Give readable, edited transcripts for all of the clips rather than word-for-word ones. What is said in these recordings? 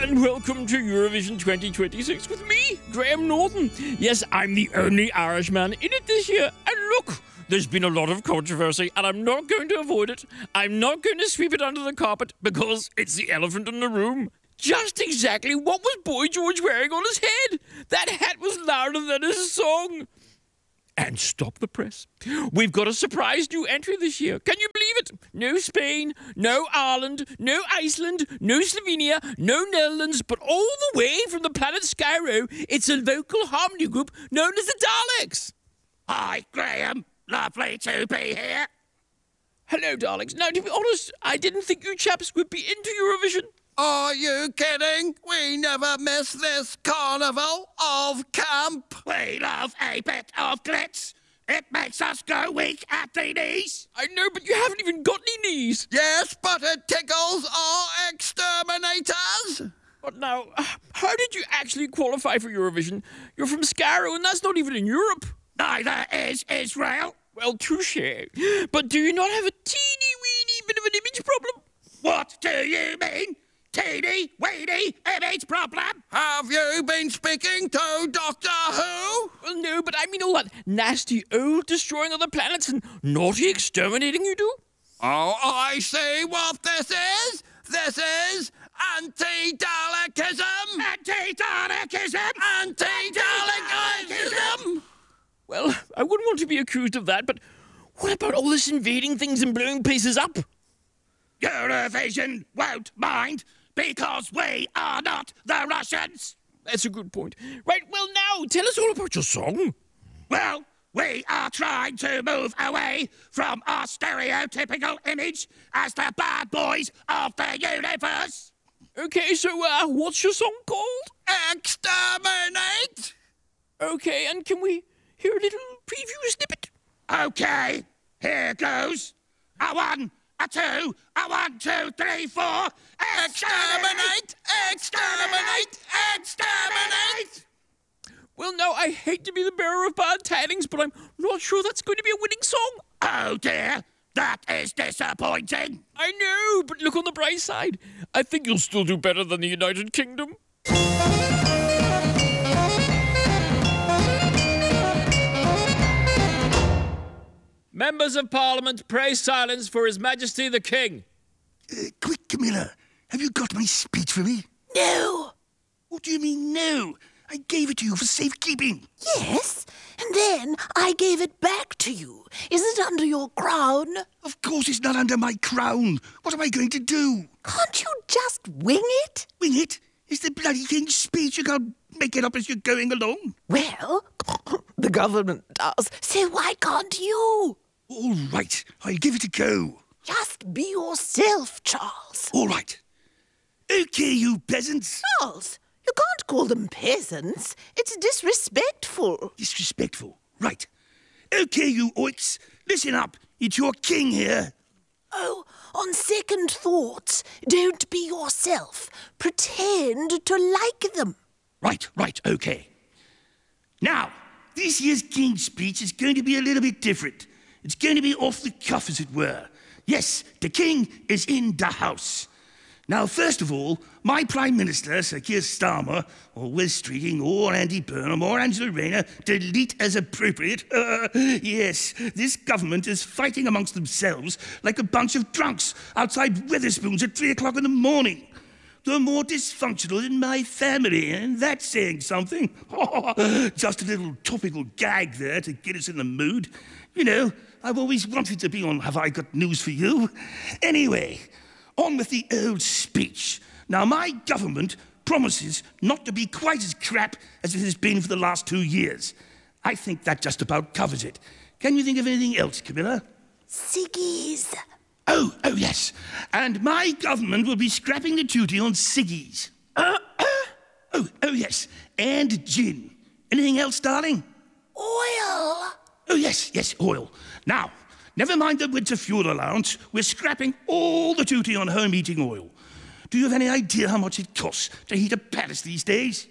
and welcome to Eurovision 2026 with me, Graham Norton. Yes, I'm the only Irishman in it this year. And look, there's been a lot of controversy, and I'm not going to avoid it. I'm not going to sweep it under the carpet because it's the elephant in the room. Just exactly what was Boy George wearing on his head? That hat was louder than his song. And stop the press. We've got a surprise new entry this year. Can you believe it? No Spain, no Ireland, no Iceland, no Slovenia, no Netherlands, but all the way from the planet Skyro, it's a local harmony group known as the Daleks. Hi, Graham. Lovely to be here. Hello, Daleks. Now, to be honest, I didn't think you chaps would be into Eurovision. Are you kidding? We never miss this carnival of camp. We love a bit of glitz. It makes us go weak at the knees. I know, but you haven't even got any knees. Yes, but it tickles our exterminators. But now, how did you actually qualify for Eurovision? You're from Scarrow, and that's not even in Europe. Neither is Israel. Well, touché. But do you not have a teeny-weeny bit of an image problem? What do you mean? Teeny weeny image problem? Have you been speaking to Doctor Who? Well, no, but I mean all that nasty old destroying other planets and naughty exterminating you do? Oh, I see what this is. This is anti-Dalekism. Anti-Dalekism! Anti-Dalekism! Well, I wouldn't want to be accused of that, but what about all this invading things and blowing places up? Eurovision won't mind because we are not the Russians. That's a good point. Right, well now, tell us all about your song. Well, we are trying to move away from our stereotypical image as the bad boys of the universe. Okay, so what's your song called? Exterminate! Okay, and can we hear a little preview snippet? Okay, here goes. A 1, a 2, a 1, 2, 3, 4. Exterminate! Exterminate! Exterminate! Well, now, I hate to be the bearer of bad tidings, but I'm not sure that's going to be a winning song. Oh dear, that is disappointing. I know, but look on the bright side. I think you'll still do better than the United Kingdom. Members of Parliament, pray silence for His Majesty the King. Quick, Camilla. Have you got my speech for me? No. What do you mean, no? I gave it to you for safekeeping. Yes, and then I gave it back to you. Is it under your crown? Of course it's not under my crown. What am I going to do? Can't you just wing it? Wing it? It's the bloody King's speech. You can't make it up as you're going along. Well, the government does, so why can't you? All right, I'll give it a go. Just be yourself, Charles. All right. Okay, you peasants. Charles, you can't call them peasants. It's disrespectful. Disrespectful. Right. Okay, you oiks. Listen up. It's your king here. Oh, on second thoughts, don't be yourself. Pretend to like them. Right, okay. Now, this year's King's speech is going to be a little bit different. It's going to be off the cuff, as it were. Yes, the King is in the house. Now, first of all, my Prime Minister, Sir Keir Starmer, or Wes Streeting, or Andy Burnham, or Angela Rayner, delete as appropriate. Yes, this government is fighting amongst themselves like a bunch of drunks outside Wetherspoons at 3 o'clock in the morning. They're more dysfunctional than my family, and that's saying something. Just a little topical gag there to get us in the mood. You know, I've always wanted to be on Have I Got News for You? Anyway, on with the old speech. Now, my government promises not to be quite as crap as it has been for the last 2 years. I think that just about covers it. Can you think of anything else, Camilla? Ciggies. Oh, yes. And my government will be scrapping the duty on ciggies. Oh, yes. And gin. Anything else, darling? Oil. Oh, yes, oil. Now, never mind the winter fuel allowance. We're scrapping all the duty on home heating oil. Do you have any idea how much it costs to heat a palace these days?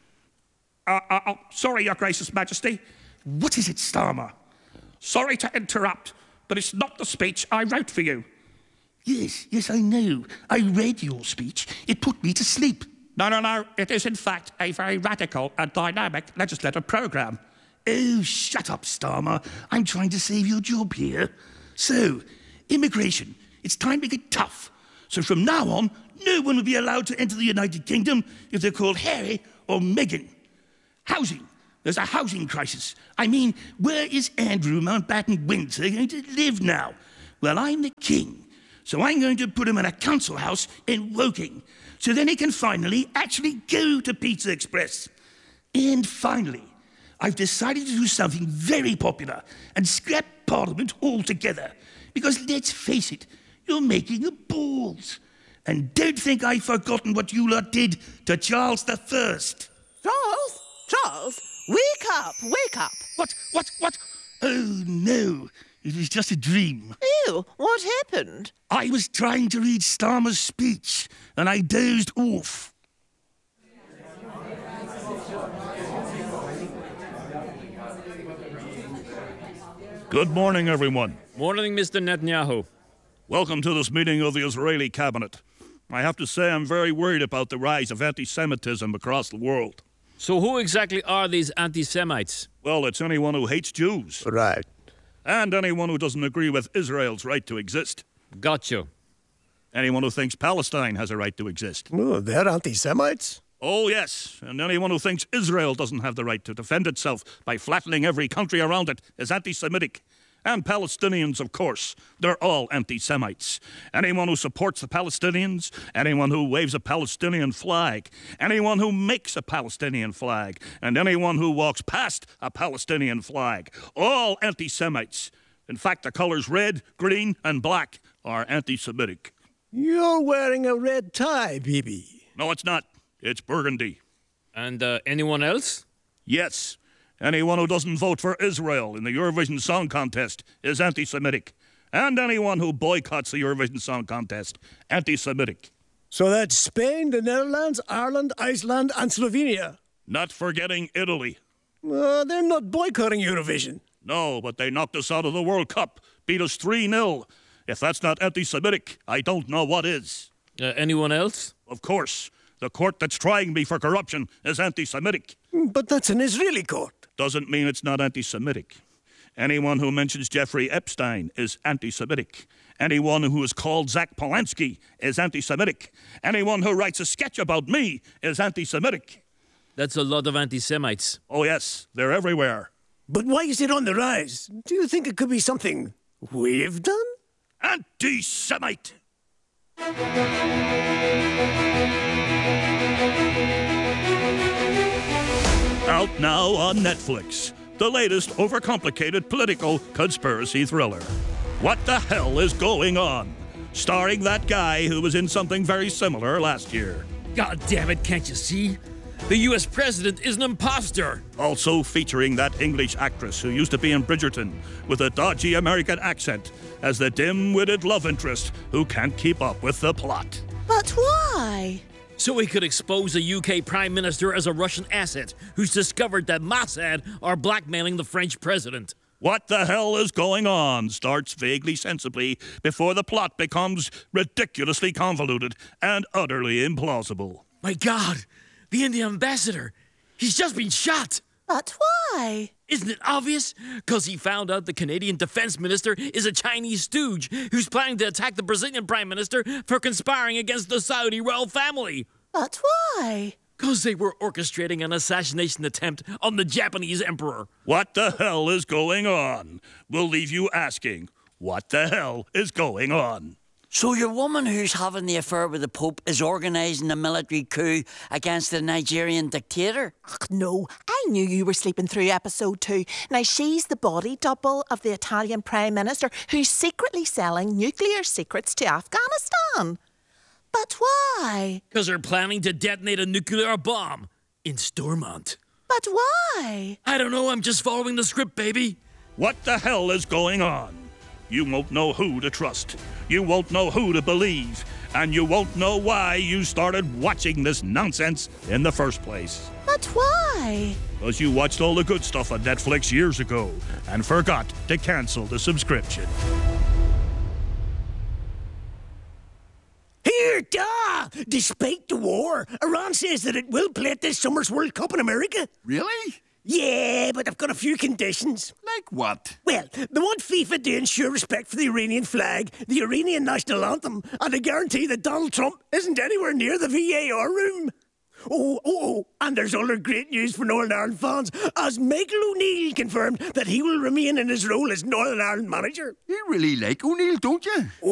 Sorry, Your Gracious Majesty. What is it, Starmer? Sorry to interrupt, but it's not the speech I wrote for you. Yes, I know. I read your speech. It put me to sleep. No. It is, in fact, a very radical and dynamic legislative program. Oh, shut up, Starmer. I'm trying to save your job here. So, immigration. It's time to get tough. So from now on, no one will be allowed to enter the United Kingdom if they're called Harry or Meghan. Housing. There's a housing crisis. I mean, where is Andrew Mountbatten Windsor going to live now? Well, I'm the king. So I'm going to put him in a council house in Woking. So then he can finally actually go to Pizza Express. And finally, I've decided to do something very popular and scrap Parliament altogether. Because let's face it, you're making the balls. And don't think I've forgotten what you lot did to Charles I. Charles, wake up. What? Oh, no. It was just a dream. Ew, what happened? I was trying to read Starmer's speech, and I dozed off. Good morning, everyone. Morning, Mr. Netanyahu. Welcome to this meeting of the Israeli cabinet. I have to say I'm very worried about the rise of anti-Semitism across the world. So who exactly are these anti-Semites? Well, it's anyone who hates Jews. Right. And anyone who doesn't agree with Israel's right to exist. Gotcha. Anyone who thinks Palestine has a right to exist. Oh, they're anti-Semites? Oh, yes. And anyone who thinks Israel doesn't have the right to defend itself by flattening every country around it is anti-Semitic. And Palestinians, of course. They're all anti-Semites. Anyone who supports the Palestinians, anyone who waves a Palestinian flag, anyone who makes a Palestinian flag, and anyone who walks past a Palestinian flag, all anti-Semites. In fact, the colors red, green, and black are anti-Semitic. You're wearing a red tie, Bibi. No, it's not. It's burgundy. And anyone else? Yes. Anyone who doesn't vote for Israel in the Eurovision Song Contest is anti-Semitic. And anyone who boycotts the Eurovision Song Contest, anti-Semitic. So that's Spain, the Netherlands, Ireland, Iceland, and Slovenia. Not forgetting Italy. They're not boycotting Eurovision. No, but they knocked us out of the World Cup, beat us 3-0. If that's not anti-Semitic, I don't know what is. Anyone else? Of course. The court that's trying me for corruption is anti-Semitic. But that's an Israeli court. Doesn't mean it's not anti-Semitic. Anyone who mentions Jeffrey Epstein is anti-Semitic. Anyone who is called Zach Polanski is anti-Semitic. Anyone who writes a sketch about me is anti-Semitic. That's a lot of anti-Semites. Oh yes, they're everywhere. But why is it on the rise? Do you think it could be something we've done? Anti-Semite! Out now on Netflix, the latest overcomplicated political conspiracy thriller. What the hell is going on? Starring that guy who was in something very similar last year. God damn it, can't you see? The US president is an imposter. Also featuring that English actress who used to be in Bridgerton with a dodgy American accent as the dim-witted love interest who can't keep up with the plot. But why? So he could expose a UK prime minister as a Russian asset who's discovered that Mossad are blackmailing the French president. What the hell is going on starts vaguely sensibly before the plot becomes ridiculously convoluted and utterly implausible. My God, the Indian ambassador, he's just been shot. But why? Isn't it obvious? Because he found out the Canadian defense minister is a Chinese stooge who's planning to attack the Brazilian prime minister for conspiring against the Saudi royal family. But why? Because they were orchestrating an assassination attempt on the Japanese emperor. What the hell is going on? We'll leave you asking, what the hell is going on? So your woman who's having the affair with the Pope is organising a military coup against the Nigerian dictator? Ugh, no, I knew you were sleeping through episode 2. Now, she's the body double of the Italian Prime Minister who's secretly selling nuclear secrets to Afghanistan. But why? Because they're planning to detonate a nuclear bomb in Stormont. But why? I don't know, I'm just following the script, baby. What the hell is going on? You won't know who to trust. You won't know who to believe. And you won't know why you started watching this nonsense in the first place. But why? Because you watched all the good stuff on Netflix years ago and forgot to cancel the subscription. Here, da! despite the war, Iran says that it will play at this summer's World Cup in America. Really? Yeah, but I've got a few conditions. Like what? Well, they want FIFA to ensure respect for the Iranian flag, the Iranian national anthem, and a guarantee that Donald Trump isn't anywhere near the VAR room. And there's other great news for Northern Ireland fans, as Michael O'Neill confirmed that he will remain in his role as Northern Ireland manager. You really like O'Neill, don't you?